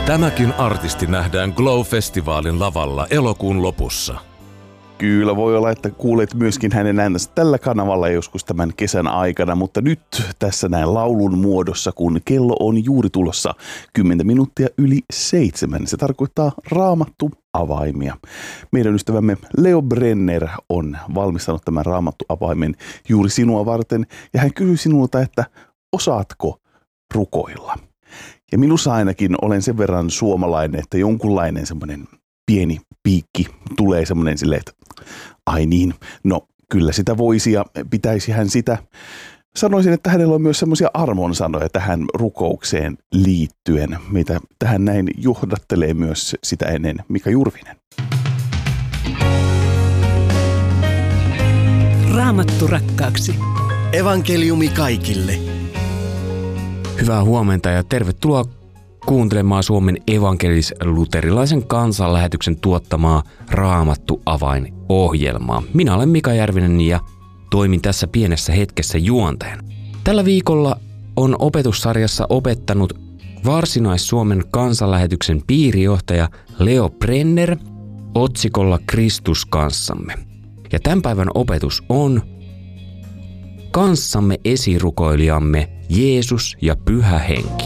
Tämäkin artisti nähdään Glow-festivaalin lavalla elokuun lopussa. Kyllä voi olla, että kuulet myöskin hänen ääntänsä tällä kanavalla joskus tämän kesän aikana, mutta nyt tässä näin laulun muodossa, kun kello on juuri tulossa 10 minuuttia yli 7. Se tarkoittaa Raamattu avaimia. Meidän ystävämme Leo Brenner on valmistanut tämän Raamattu avaimen juuri sinua varten ja hän kysyy sinulta, että osaatko rukoilla? Ja minussa ainakin olen sen verran suomalainen, että jonkunlainen semmoinen pieni piikki tulee semmoinen silleen, että ai niin, no kyllä sitä voisi ja pitäisi hän sitä. Sanoisin, että hänellä on myös semmoisia armon sanoja tähän rukoukseen liittyen, mitä tähän näin johdattelee myös sitä ennen Mika Jurvinen. Raamattu rakkaaksi. Evankeliumi kaikille. Hyvää huomenta ja tervetuloa kuuntelemaan Suomen evankelis-luterilaisen kansanlähetyksen tuottamaa Raamattu avain-ohjelmaa. Minä olen Mika Järvinen ja toimin tässä pienessä hetkessä juontajana. Tällä viikolla on opetussarjassa opettanut Varsinais-Suomen kansanlähetyksen piirijohtaja Leo Brenner otsikolla Kristus kanssamme. Ja tämän päivän opetus on kanssamme esirukoilijamme Jeesus ja Pyhä Henki.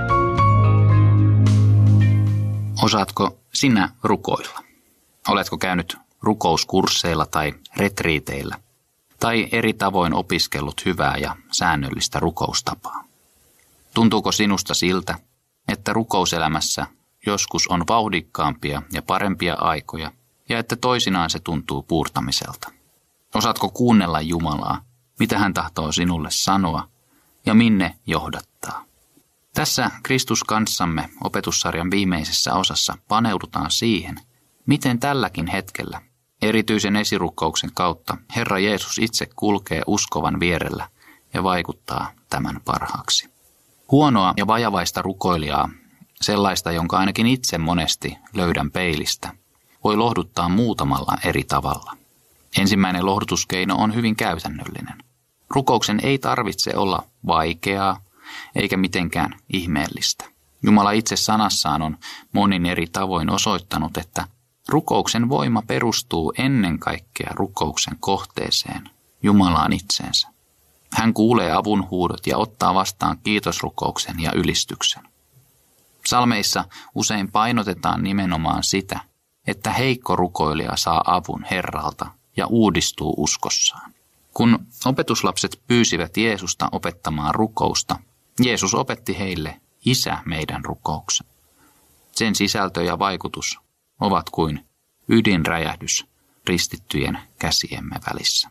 Osaatko sinä rukoilla? Oletko käynyt rukouskursseilla tai retriiteillä? Tai eri tavoin opiskellut hyvää ja säännöllistä rukoustapaa? Tuntuuko sinusta siltä, että rukouselämässä joskus on vauhdikkaampia ja parempia aikoja ja että toisinaan se tuntuu puurtamiselta? Osaatko kuunnella Jumalaa, mitä hän tahtoo sinulle sanoa ja minne johdattaa? Tässä Kristus kanssamme opetussarjan viimeisessä osassa paneudutaan siihen, miten tälläkin hetkellä erityisen esirukkouksen kautta Herra Jeesus itse kulkee uskovan vierellä ja vaikuttaa tämän parhaaksi. Huonoa ja vajavaista rukoilijaa, sellaista jonka ainakin itse monesti löydän peilistä, voi lohduttaa muutamalla eri tavalla. Ensimmäinen lohdutuskeino on hyvin käytännöllinen. Rukouksen ei tarvitse olla vaikeaa eikä mitenkään ihmeellistä. Jumala itse sanassaan on monin eri tavoin osoittanut, että rukouksen voima perustuu ennen kaikkea rukouksen kohteeseen, Jumalaan itseensä. Hän kuulee avunhuudot ja ottaa vastaan kiitosrukouksen ja ylistyksen. Psalmeissa usein painotetaan nimenomaan sitä, että heikko rukoilija saa avun Herralta ja uudistuu uskossaan. Kun opetuslapset pyysivät Jeesusta opettamaan rukousta, Jeesus opetti heille Isä meidän rukouksen. Sen sisältö ja vaikutus ovat kuin ydinräjähdys ristittyjen käsiemme välissä.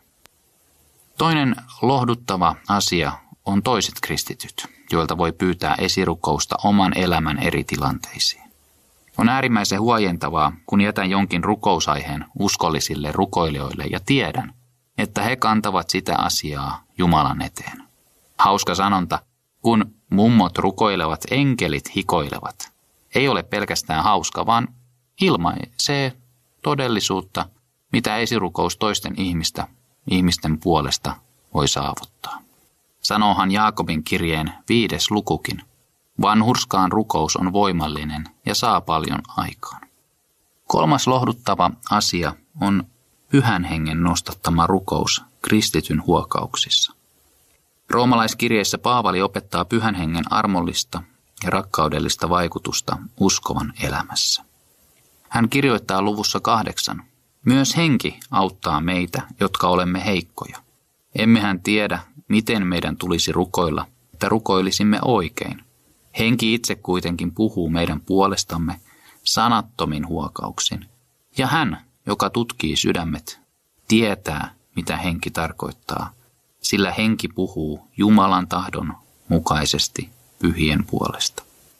Toinen lohduttava asia on toiset kristityt, joilta voi pyytää esirukousta oman elämän eri tilanteisiin. On äärimmäisen huojentavaa, kun jätän jonkin rukousaiheen uskollisille rukoilijoille ja tiedän, että he kantavat sitä asiaa Jumalan eteen. Hauska sanonta, kun mummot rukoilevat, enkelit hikoilevat, ei ole pelkästään hauska, vaan ilmaisee todellisuutta, mitä esirukous toisten ihmisten puolesta voi saavuttaa. Sanoohan Jaakobin kirjeen 5. lukukin, vanhurskaan rukous on voimallinen ja saa paljon aikaan. Kolmas lohduttava asia on Pyhän Hengen nostattama rukous kristityn huokauksissa. Roomalaiskirjeessä Paavali opettaa Pyhän Hengen armollista ja rakkaudellista vaikutusta uskovan elämässä. Hän kirjoittaa luvussa 8, myös henki auttaa meitä, jotka olemme heikkoja. Emmehän tiedä, miten meidän tulisi rukoilla, että rukoilisimme oikein. Henki itse kuitenkin puhuu meidän puolestamme sanattomin huokauksin. Ja hän, joka tutkii sydämet, tietää, mitä henki tarkoittaa, sillä henki puhuu Jumalan tahdon mukaisesti pyhien puolesta.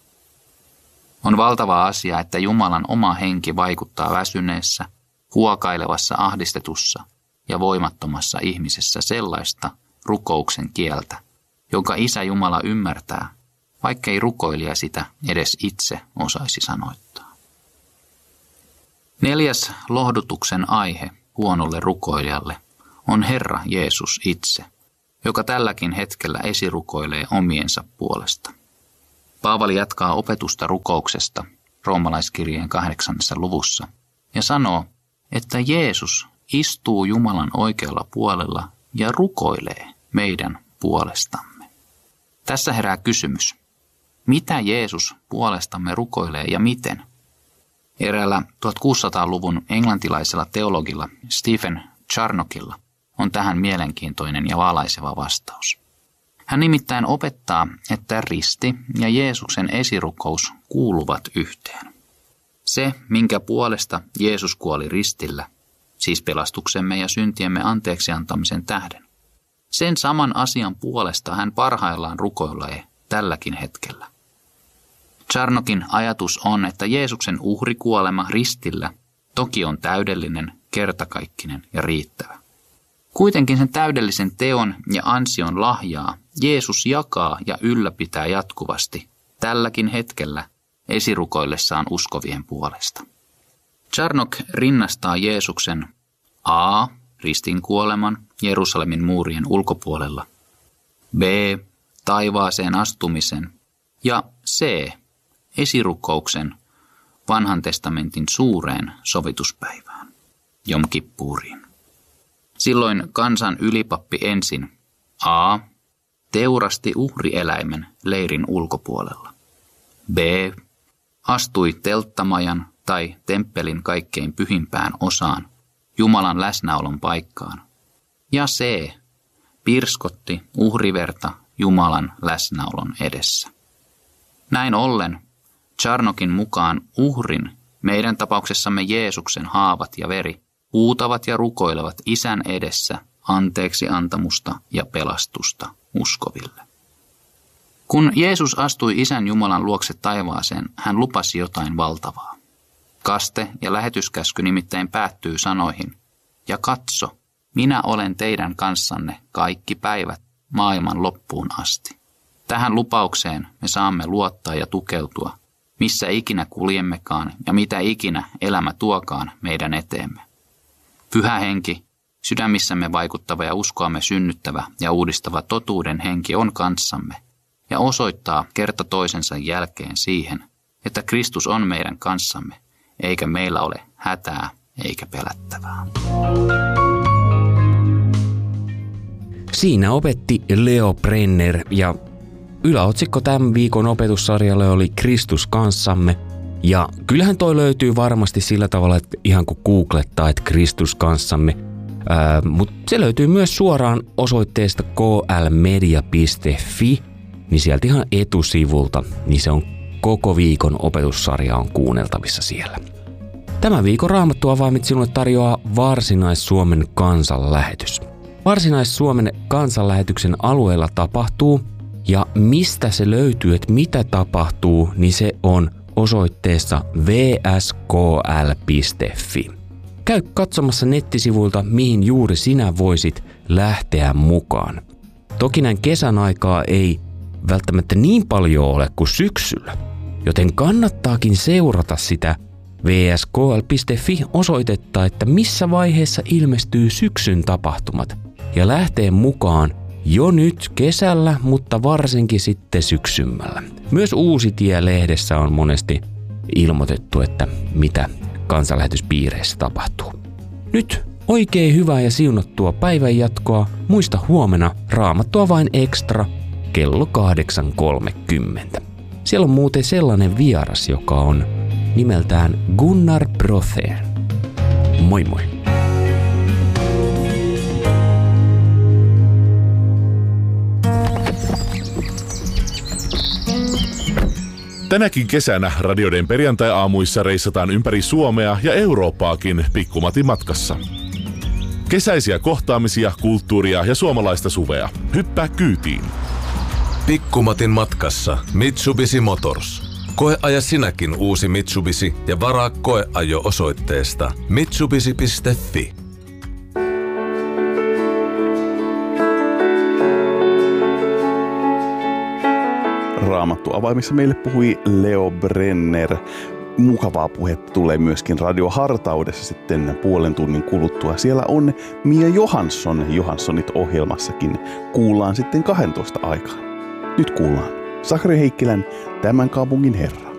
On valtava asia, että Jumalan oma henki vaikuttaa väsyneessä, huokailevassa, ahdistetussa ja voimattomassa ihmisessä sellaista rukouksen kieltä, jonka Isä Jumala ymmärtää, vaikkei rukoilija sitä edes itse osaisi sanoittaa. 4. lohdutuksen aihe huonolle rukoilijalle on Herra Jeesus itse, joka tälläkin hetkellä esirukoilee omiensa puolesta. Paavali jatkaa opetusta rukouksesta roomalaiskirjeen 8. luvussa ja sanoo, että Jeesus istuu Jumalan oikealla puolella ja rukoilee meidän puolestamme. Tässä herää kysymys. Mitä Jeesus puolestamme rukoilee ja miten? Eräällä 1600-luvun englantilaisella teologilla Stephen Charnockilla on tähän mielenkiintoinen ja valaiseva vastaus. Hän nimittäin opettaa, että risti ja Jeesuksen esirukous kuuluvat yhteen. Se, minkä puolesta Jeesus kuoli ristillä, siis pelastuksemme ja syntiemme anteeksi antamisen tähden, sen saman asian puolesta hän parhaillaan rukoilee tälläkin hetkellä. Charnockin ajatus on, että Jeesuksen uhrikuolema ristillä toki on täydellinen, kertakaikkinen ja riittävä. Kuitenkin sen täydellisen teon ja ansion lahjaa Jeesus jakaa ja ylläpitää jatkuvasti tälläkin hetkellä esirukoillessaan uskovien puolesta. Charnock rinnastaa Jeesuksen a. ristin kuoleman Jerusalemin muurien ulkopuolella, b. taivaaseen astumisen ja c. esirukouksen vanhan testamentin suureen sovituspäivään, Jom Kippuriin. Silloin kansan ylipappi ensin a. teurasti uhrieläimen leirin ulkopuolella, b. astui telttamajan tai temppelin kaikkein pyhimpään osaan, Jumalan läsnäolon paikkaan, ja c. pirskotti uhriverta Jumalan läsnäolon edessä. Näin ollen, Charnockin mukaan uhrin, meidän tapauksessamme Jeesuksen haavat ja veri, huutavat ja rukoilevat Isän edessä anteeksi antamusta ja pelastusta uskoville. Kun Jeesus astui Isän Jumalan luokse taivaaseen, hän lupasi jotain valtavaa. Kaste ja lähetyskäsky nimittäin päättyy sanoihin, ja katso, minä olen teidän kanssanne kaikki päivät maailman loppuun asti. Tähän lupaukseen me saamme luottaa ja tukeutua, missä ikinä kuljemmekaan ja mitä ikinä elämä tuokaan meidän eteemme. Pyhä henki, sydämissämme vaikuttava ja uskoamme synnyttävä ja uudistava totuuden henki on kanssamme ja osoittaa kerta toisensa jälkeen siihen, että Kristus on meidän kanssamme, eikä meillä ole hätää eikä pelättävää. Siinä opetti Leo Brenner ja yläotsikko tämän viikon opetussarjalle oli Kristus kanssamme. Ja kyllähän toi löytyy varmasti sillä tavalla, että ihan kun googlettaa, että Kristus kanssamme, mutta se löytyy myös suoraan osoitteesta klmedia.fi, niin sieltä ihan etusivulta, niin se on koko viikon opetussarja on kuunneltavissa siellä. Tämän viikon Raamattuavaimit sinulle tarjoaa Varsinais-Suomen kansanlähetys. Varsinais-Suomen kansanlähetyksen alueella tapahtuu ja mistä se löytyy, että mitä tapahtuu, niin se on osoitteessa vskl.fi. Käy katsomassa nettisivuilta, mihin juuri sinä voisit lähteä mukaan. Toki näin kesän aikaa ei välttämättä niin paljon ole kuin syksyllä, joten kannattaakin seurata sitä vskl.fi osoitetta, että missä vaiheessa ilmestyy syksyn tapahtumat ja lähtee mukaan jo nyt kesällä, mutta varsinkin sitten syksymällä. Myös Uusi Tie-lehdessä on monesti ilmoitettu, että mitä kansanlähetyspiireissä tapahtuu. Nyt oikein hyvää ja siunattua päivänjatkoa. Muista huomenna Raamattua vain ekstra kello 8.30. Siellä on muuten sellainen vieras, joka on nimeltään Gunnar Brother. Moi moi! Tänäkin kesänä radioiden perjantai-aamuissa reissataan ympäri Suomea ja Eurooppaakin Pikkumatin matkassa. Kesäisiä kohtaamisia, kulttuuria ja suomalaista suvea. Hyppää kyytiin! Pikkumatin matkassa Mitsubishi Motors. Koeaja sinäkin uusi Mitsubishi ja varaa koeajo osoitteesta mitsubishi.fi. Raamattuavaimissa meille puhui Leo Brenner. Mukavaa puhetta tulee myöskin radiohartaudessa sitten puolen tunnin kuluttua. Siellä on Mia Johansson Johanssonit ohjelmassakin. Kuullaan sitten 12 aikaan. Nyt kuullaan Sakari Heikkilän Tämän kaupungin herra.